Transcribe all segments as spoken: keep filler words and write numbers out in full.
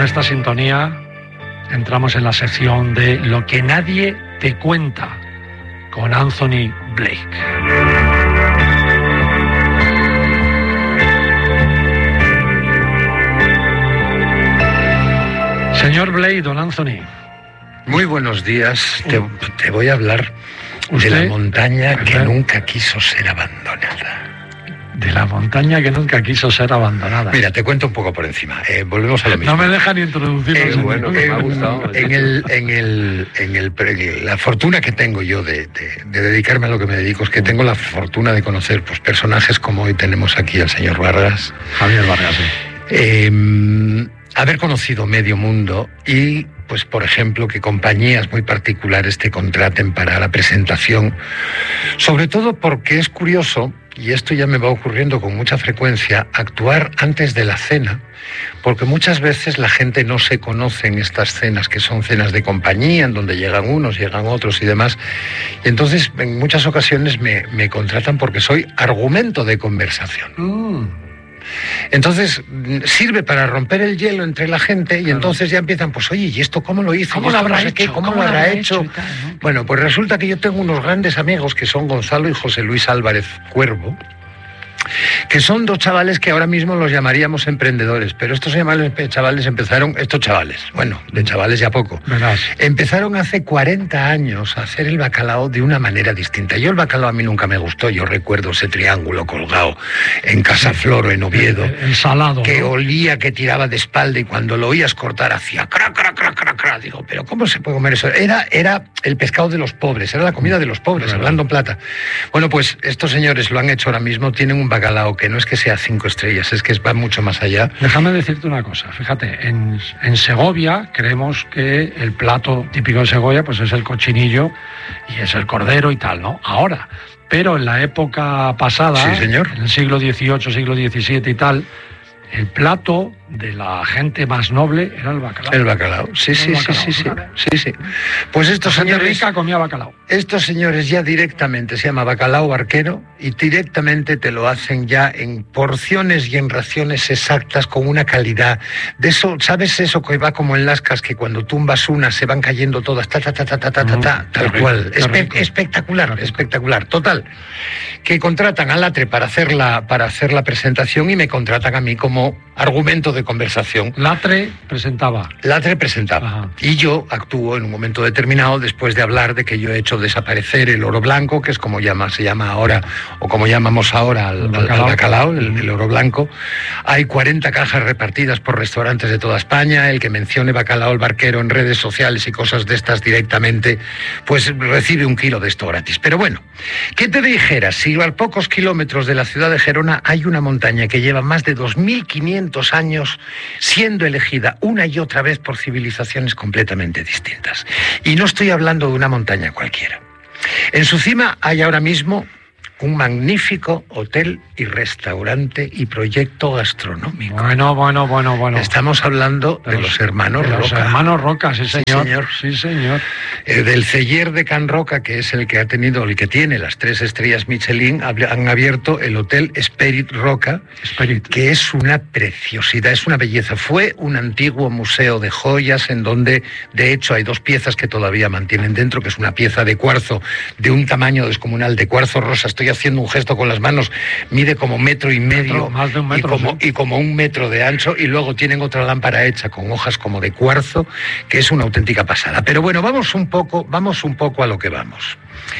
esta sintonía entramos en la sección de Lo que nadie te cuenta con Anthony Blake. Señor Blake, don Anthony. Muy buenos días. Te, te voy a hablar de la montaña que nunca quiso ser abandonada. De la montaña que nunca quiso ser abandonada. Mira, te cuento un poco por encima. Eh, volvemos a lo mismo. No me dejan introducirlo. Eh, bueno, que me ha gustado. En, el, en, el, en el, la fortuna que tengo yo de, de, de dedicarme a lo que me dedico es que tengo la fortuna de conocer pues, personajes como hoy tenemos aquí al señor Vargas. Javier Vargas, sí. Eh, haber conocido medio mundo y, pues por ejemplo, que compañías muy particulares te contraten para la presentación, sobre todo porque es curioso, y esto ya me va ocurriendo con mucha frecuencia, actuar antes de la cena, porque muchas veces la gente no se conoce en estas cenas, que son cenas de compañía, en donde llegan unos, llegan otros y demás, y entonces en muchas ocasiones me, me contratan porque soy argumento de conversación. Mm. Entonces sirve para romper el hielo entre la gente y claro. Entonces ya empiezan, pues oye, ¿y esto cómo lo hizo? ¿Cómo lo habrá hecho? ¿Cómo, ¿Cómo lo habrá hecho? hecho? Tal, ¿no? Bueno, pues resulta que yo tengo unos grandes amigos que son Gonzalo y José Luis Álvarez Cuervo, que son dos chavales que ahora mismo los llamaríamos emprendedores, pero estos chavales, chavales empezaron, estos chavales, bueno, de chavales ya poco, Verás. empezaron hace cuarenta años a hacer el bacalao de una manera distinta. Yo el bacalao a mí nunca me gustó, yo recuerdo ese triángulo colgado en Casa Floro, en Oviedo, el, el salado, que ¿no? olía, que tiraba de espalda y cuando lo oías cortar hacía cra, cra, cra, cra, cra. Digo, pero ¿cómo se puede comer eso? Era, era el pescado de los pobres, era la comida de los pobres, Verás. Hablando en plata. Bueno, pues estos señores lo han hecho ahora mismo, tienen un bacalao que no es que sea cinco estrellas, es que va mucho más allá. Déjame decirte una cosa, fíjate, en, en Segovia creemos que el plato típico de Segovia pues es el cochinillo y es el cordero y tal, ¿no? Ahora, pero en la época pasada, sí, señor. En el siglo dieciocho, siglo diecisiete y tal, el plato de la gente más noble era el bacalao. El bacalao, sí, el sí, bacalao, sí, sí, sí, sí, sí. Pues estos la gente señores rica comía bacalao. Estos señores ya directamente se llama bacalao barquero y directamente te lo hacen ya en porciones y en raciones exactas con una calidad. De eso, ¿sabes eso que va como en lascas que cuando tumbas una se van cayendo todas, ta ta ta ta ta ta ta, ta tal rico, cual? Espe espectacular, espectacular, total. Que contratan a Latre para hacer la para hacer la presentación y me contratan a mí como argumento de conversación. Latre presentaba. Latre presentaba. Ajá. Y yo actúo en un momento determinado después de hablar de que yo he hecho desaparecer el oro blanco, que es como llama, se llama ahora, o como llamamos ahora al, al, al bacalao, el, el oro blanco. Hay cuarenta cajas repartidas por restaurantes de toda España. El que mencione bacalao el barquero en redes sociales y cosas de estas directamente, pues recibe un kilo de esto gratis. Pero bueno, ¿qué te dijera? Si a pocos kilómetros de la ciudad de Gerona hay una montaña que lleva más de dos mil quinientos años siendo elegida una y otra vez por civilizaciones completamente distintas. Y no estoy hablando de una montaña cualquiera. En su cima hay ahora mismo un magnífico hotel y restaurante y proyecto gastronómico. Bueno, bueno, bueno, bueno. Estamos hablando de, de los, los hermanos de Roca. Los hermanos Roca, sí señor. Sí, señor. Sí, señor. Eh, del Celler de Can Roca, que es el que ha tenido, el que tiene las tres estrellas Michelin, han abierto el hotel Spirit Roca, Spirit. Que es una preciosidad, es una belleza. Fue un antiguo museo de joyas en donde, de hecho, hay dos piezas que todavía mantienen dentro, que es una pieza de cuarzo de un tamaño descomunal, de cuarzo rosa. Estoy haciendo un gesto con las manos, mide como metro y medio, metro, más de un metro, y, como, sí. y como un metro de ancho, y luego tienen otra lámpara hecha con hojas como de cuarzo, que es una auténtica pasada. Pero bueno, vamos un poco, vamos un poco a lo que vamos.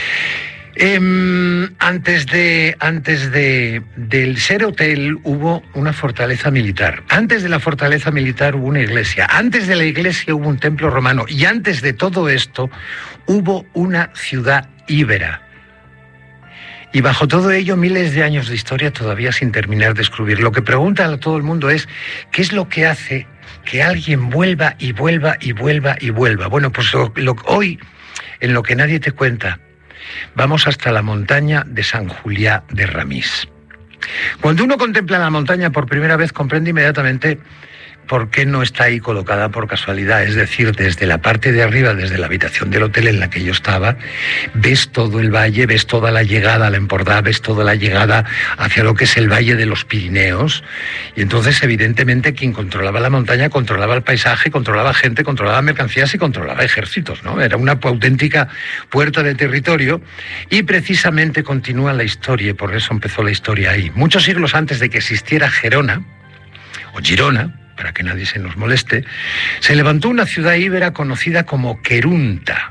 Eh, antes de antes de del ser hotel hubo una fortaleza militar. Antes de la fortaleza militar hubo una iglesia. Antes de la iglesia hubo un templo romano. Y antes de todo esto hubo una ciudad íbera. Y bajo todo ello, miles de años de historia todavía sin terminar de escribir. Lo que pregunta a todo el mundo es, ¿qué es lo que hace que alguien vuelva y vuelva y vuelva y vuelva? Bueno, pues lo, lo, hoy, en Lo que nadie te cuenta, vamos hasta la montaña de San Julià de Ramís. Cuando uno contempla la montaña por primera vez, comprende inmediatamente por qué no está ahí colocada por casualidad. Es decir, desde la parte de arriba, desde la habitación del hotel en la que yo estaba, ves todo el valle, ves toda la llegada a la Empordà, ves toda la llegada hacia lo que es el Valle de los Pirineos. Y entonces, evidentemente, quien controlaba la montaña controlaba el paisaje, controlaba gente, controlaba mercancías y controlaba ejércitos, ¿no? Era una auténtica puerta de territorio y precisamente continúa la historia, y por eso empezó la historia ahí. Muchos siglos antes de que existiera Gerona, o Girona, para que nadie se nos moleste, se levantó una ciudad íbera conocida como Querunta.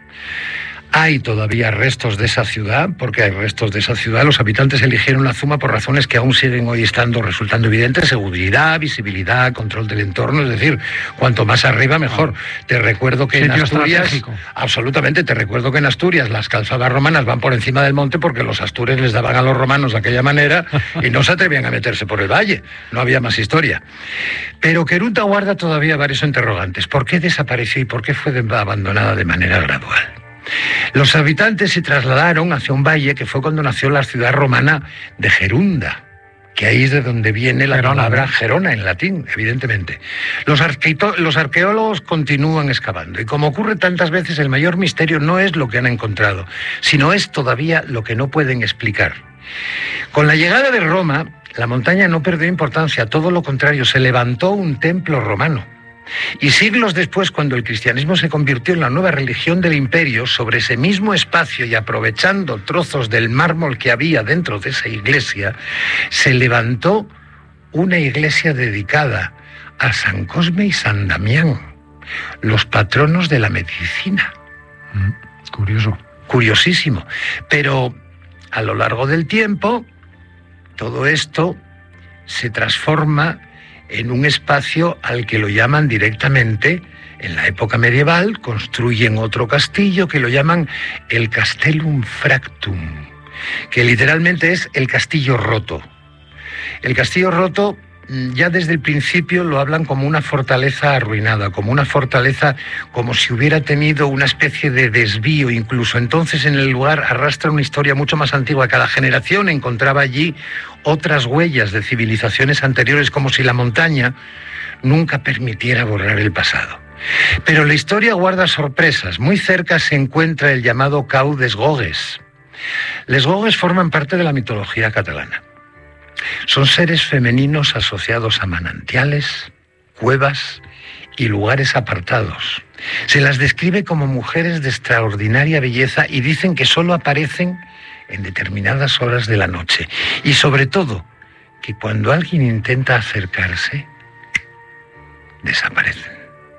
Hay todavía restos de esa ciudad, porque hay restos de esa ciudad. Los habitantes eligieron la Zuma por razones que aún siguen hoy estando resultando evidentes: seguridad, visibilidad, control del entorno. Es decir, cuanto más arriba mejor. Te recuerdo que en Asturias, absolutamente, te recuerdo que en Asturias las calzadas romanas van por encima del monte porque los astures les daban a los romanos de aquella manera y no se atrevían a meterse por el valle. No había más historia. Pero Querunta guarda todavía varios interrogantes. ¿Por qué desapareció y por qué fue abandonada de manera gradual? Los habitantes se trasladaron hacia un valle que fue cuando nació la ciudad romana de Gerunda, que ahí es de donde viene la Gerona, palabra Gerona en latín, evidentemente. Los, arqueito- los arqueólogos continúan excavando y, como ocurre tantas veces, el mayor misterio no es lo que han encontrado, sino es todavía lo que no pueden explicar. Con la llegada de Roma, la montaña no perdió importancia, todo lo contrario, se levantó un templo romano. Y siglos después, cuando el cristianismo se convirtió en la nueva religión del imperio, sobre ese mismo espacio y aprovechando trozos del mármol que había dentro de esa iglesia, se levantó una iglesia dedicada a San Cosme y San Damián, los patronos de la medicina. Mm, curioso. Curiosísimo. Pero a lo largo del tiempo, todo esto se transforma en un espacio al que lo llaman directamente, en la época medieval, construyen otro castillo que lo llaman el Castellum Fractum, que literalmente es el castillo roto. El castillo roto, ya desde el principio lo hablan como una fortaleza arruinada, como una fortaleza como si hubiera tenido una especie de desvío incluso. Entonces, en el lugar arrastra una historia mucho más antigua. Cada generación encontraba allí otras huellas de civilizaciones anteriores, como si la montaña nunca permitiera borrar el pasado. Pero la historia guarda sorpresas. Muy cerca se encuentra el llamado Cau des Gogues. Les Gogues forman parte de la mitología catalana. Son seres femeninos asociados a manantiales, cuevas y lugares apartados. Se las describe como mujeres de extraordinaria belleza y dicen que solo aparecen en determinadas horas de la noche. Y sobre todo, que cuando alguien intenta acercarse, desaparecen.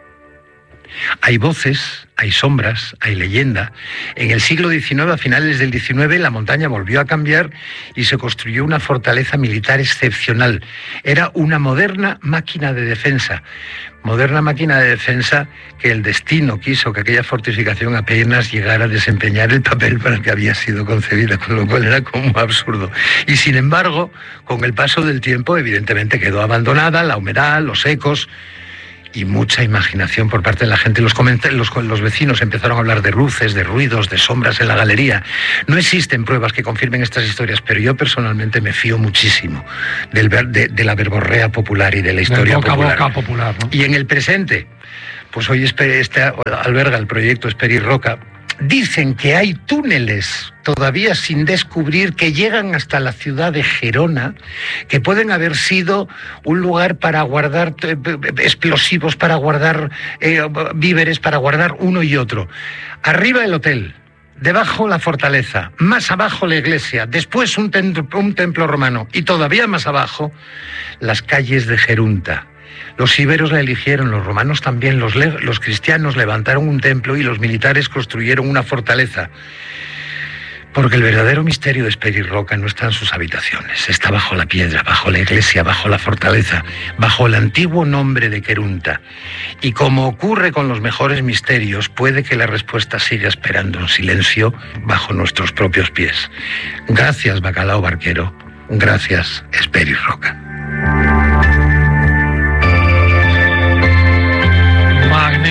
Hay voces, hay sombras, hay leyenda. En el siglo diecinueve, a finales del diecinueve, la montaña volvió a cambiar y se construyó una fortaleza militar excepcional. Era una moderna máquina de defensa. Moderna máquina de defensa que el destino quiso que aquella fortificación apenas llegara a desempeñar el papel para el que había sido concebida, con lo cual era como absurdo. Y sin embargo, con el paso del tiempo, evidentemente quedó abandonada, la humedad, los ecos y mucha imaginación por parte de la gente. Los, los, los vecinos empezaron a hablar de luces, de ruidos, de sombras en la galería. No existen pruebas que confirmen estas historias, pero yo personalmente me fío muchísimo del, de, de la verborrea popular y de la historia boca popular. Boca popular, ¿no? Y en el presente, pues hoy este alberga el proyecto Esperit Roca. Dicen que hay túneles todavía sin descubrir que llegan hasta la ciudad de Gerona, que pueden haber sido un lugar para guardar eh, explosivos, para guardar eh, víveres, para guardar uno y otro. Arriba el hotel, debajo la fortaleza, más abajo la iglesia, después un, templo, un templo romano y todavía más abajo las calles de Gerunta. Los íberos la eligieron, los romanos también, los, los cristianos levantaron un templo y los militares construyeron una fortaleza. Porque el verdadero misterio de Esperit Roca no está en sus habitaciones, está bajo la piedra, bajo la iglesia, bajo la fortaleza, bajo el antiguo nombre de Querunta. Y como ocurre con los mejores misterios, puede que la respuesta siga esperando en silencio bajo nuestros propios pies. Gracias, Bacalao Barquero. Gracias, Esperit Roca. Magnífico, magnífico.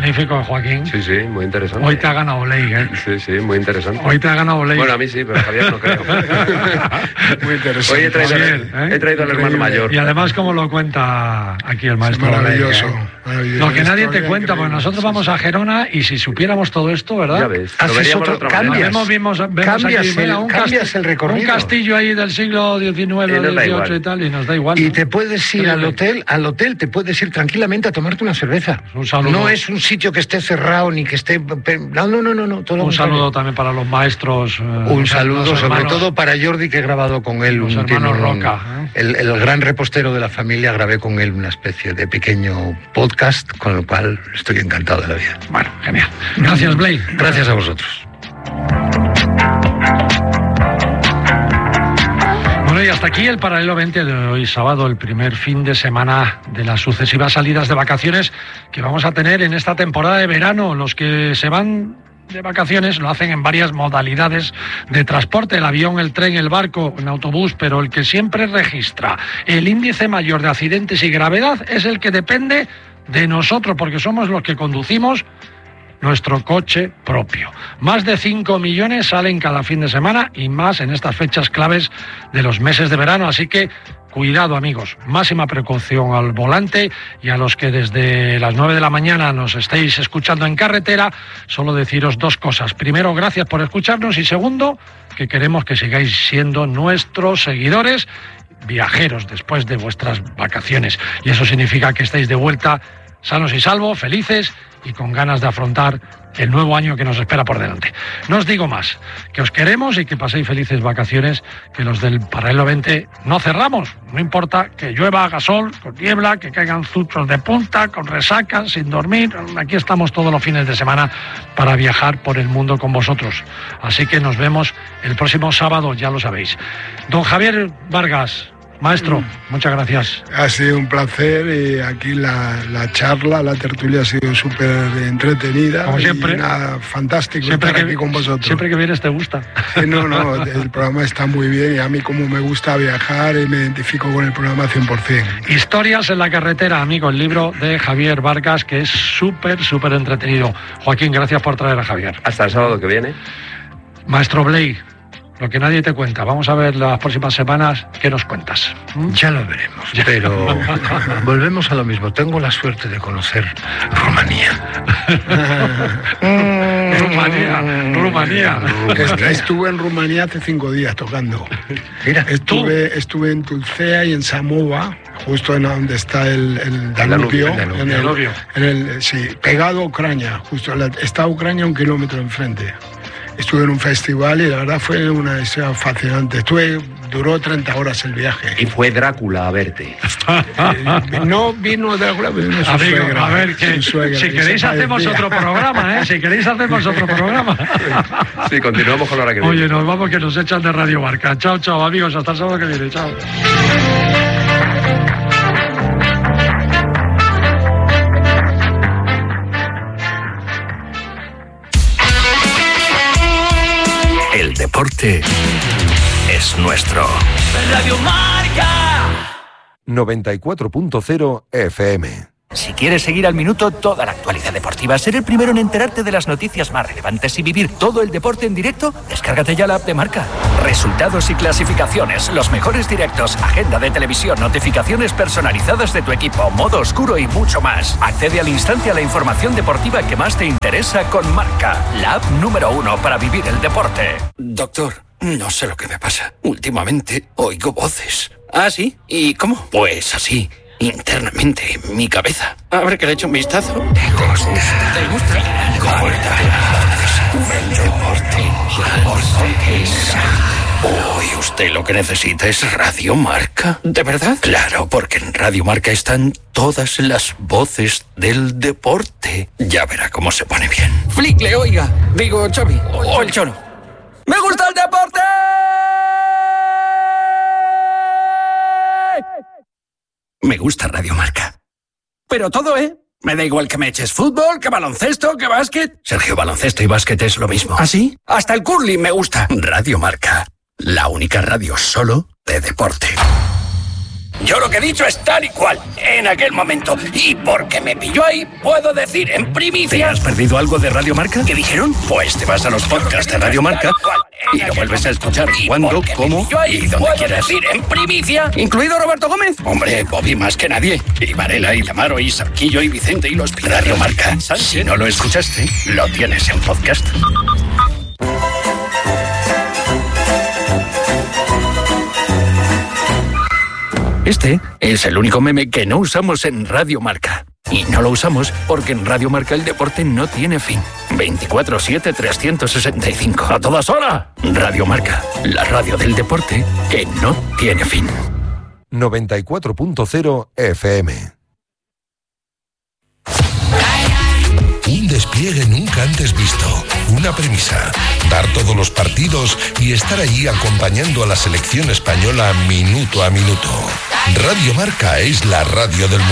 magnífico, Joaquín. Sí, sí, muy interesante. Hoy te ha ganado Blake, ¿eh? Sí, sí, muy interesante. Hoy te ha ganado Blake. Bueno, a mí sí, pero a Javier no creo. Muy interesante. Hoy he traído, Javier, al, ¿eh? he traído al hermano mayor. Y además, como lo cuenta aquí el maestro. Es maravilloso, Blake, ¿eh? maravilloso. Lo que nadie te Historia cuenta, porque increíble. nosotros Sí, vamos sí. a Gerona y si supiéramos todo esto, ¿verdad? Ya ves, lo Haces veríamos de otro- otra manera. cambias. Vemos, vimos, vemos Cambias aquí, mira, el- un, cambias casti- el recorrido. un castillo ahí del siglo diecinueve, Y nos da dieciocho igual. y tal, y nos da igual. Y ¿no? te puedes ir al Increíble. hotel, al hotel te puedes ir tranquilamente a tomarte una cerveza. Un saludo. No es un sitio que esté cerrado ni que esté... No, no, no, no, no todo lo Un contrario. saludo también para los maestros. eh, Un los- saludo los sobre hermanos. todo para Jordi, que he grabado con él. Los un, hermanos tiene un- Roca, ¿eh? el, el gran repostero de la familia, grabé con él una especie de pequeño podcast, con lo cual estoy encantado de la vida. Bueno, genial. Gracias, Blake. Gracias a vosotros. Bueno, y hasta aquí el paralelo veinte de hoy sábado, el primer fin de semana de las sucesivas salidas de vacaciones que vamos a tener en esta temporada de verano. Los que se van de vacaciones lo hacen en varias modalidades de transporte, el avión, el tren, el barco, en autobús, pero el que siempre registra el índice mayor de accidentes y gravedad es el que depende de nosotros, porque somos los que conducimos nuestro coche propio. Más de cinco millones salen cada fin de semana y más en estas fechas claves de los meses de verano, así que cuidado, amigos, máxima precaución al volante, y a los que desde las nueve de la mañana nos estéis escuchando en carretera, solo deciros dos cosas. Primero, gracias por escucharnos, y segundo, que queremos que sigáis siendo nuestros seguidores, viajeros después de vuestras vacaciones, y eso significa que estéis de vuelta sanos y salvos, felices y con ganas de afrontar el nuevo año que nos espera por delante. No os digo más, que os queremos y que paséis felices vacaciones, que los del paralelo veinte no cerramos, no importa que llueva, haga sol, con niebla, que caigan zuchos de punta, con resaca, sin dormir, aquí estamos todos los fines de semana para viajar por el mundo con vosotros. Así que nos vemos el próximo sábado, ya lo sabéis. Don Javier Vargas, maestro, muchas gracias. Ha sido un placer, y aquí la, la charla, la tertulia ha sido súper entretenida. Como siempre. Y nada, fantástico Siempre estar que, aquí con vosotros. siempre que vienes te gusta. Sí, no, no, el programa está muy bien, y a mí como me gusta viajar, y me identifico con el programa cien por ciento. Historias en la carretera, amigo, el libro de Javier Vargas, que es súper, súper entretenido. Joaquín, gracias por traer a Javier. Hasta el sábado que viene. Maestro Blake, lo que nadie te cuenta. Vamos a ver las próximas semanas qué nos cuentas. ¿Mm? Ya lo veremos, pero volvemos a lo mismo. Tengo la suerte de conocer Rumanía. Rumanía, Rumanía. Est- Estuve en Rumanía hace cinco días tocando. Mira, Estuve, estuve en Tulcea y en Samoa, justo en donde está el, el Danubio, Danubio, el Danubio. en el, Danubio. en el- sí, pegado a Ucrania, justo la- está Ucrania un kilómetro enfrente. Estuve en un festival y la verdad fue una historia fascinante. Estuve, duró treinta horas el viaje. Y fue Drácula a verte. Eh, no vino Drácula, pero vino su Amigo, suegra. a ver, que, su suegra, si que queréis se hacemos parecía. otro programa, ¿eh? Si queréis hacemos otro programa. Sí, continuamos con la hora que viene. Oye, nos vamos, que nos echan de Radio Marca. Chao, chao, amigos, hasta el sábado que viene. Chao. El deporte es nuestro. Radio Marca. noventa y cuatro punto cero F M. Si quieres seguir al minuto toda la actualidad deportiva, ser el primero en enterarte de las noticias más relevantes y vivir todo el deporte en directo, descárgate ya la app de Marca. Resultados y clasificaciones, los mejores directos, agenda de televisión, notificaciones personalizadas de tu equipo, modo oscuro y mucho más. Accede al instante a la información deportiva que más te interesa con Marca, la app número uno para vivir el deporte. Doctor, no sé lo que me pasa. Últimamente oigo voces. ¿Ah, sí? ¿Y cómo? Pues así, internamente, en mi cabeza. A ver que le echo un vistazo. ¿Te gusta? ¿Te gusta? El deporte. Uy, usted lo que necesita es Radio Marca. ¿De verdad? Claro, porque en Radio Marca están todas las voces del deporte. Ya verá cómo se pone bien. Flickle, oiga. Digo, Xavi. O el Cholo. ¡Me gusta el deporte! Me gusta Radio Marca. Pero todo, ¿eh? Me da igual que me eches fútbol, que baloncesto, que básquet. Sergio, baloncesto y básquet es lo mismo. ¿Ah, sí? Hasta el curling me gusta. Radio Marca. La única radio solo de deporte. Yo lo que he dicho es tal y cual, en aquel momento. Y porque me pilló ahí, puedo decir en primicia... ¿Te has perdido algo de Radio Marca? ¿Qué dijeron? Pues te vas a los podcasts de Radio Marca y lo vuelves a escuchar cuando, cómo y donde quieras. Decir en primicia, incluido Roberto Gómez. Hombre, Bobby más que nadie. Y Varela, y Lamaro, y Sarquillo, y Vicente, y los Radio Marca. Si no lo escuchaste, lo tienes en podcast. Este es el único meme que no usamos en Radio Marca. Y no lo usamos porque en Radio Marca el deporte no tiene fin. veinticuatro siete, trescientos sesenta y cinco. ¡A todas horas! Radio Marca, la radio del deporte que no tiene fin. noventa y cuatro punto cero F M. Un despliegue nunca antes visto. Una premisa: dar todos los partidos y estar allí acompañando a la selección española minuto a minuto. Radio Marca es la radio del mundo.